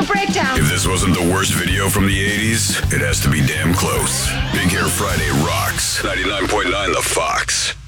breakdown. If this wasn't the worst video from the 80s, it has to be damn close. Big Hair Friday rocks. 99.9 The Fox.